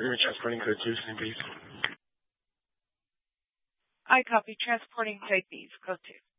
Agreement transporting code 2, same please. I copy transporting type B's, code 2.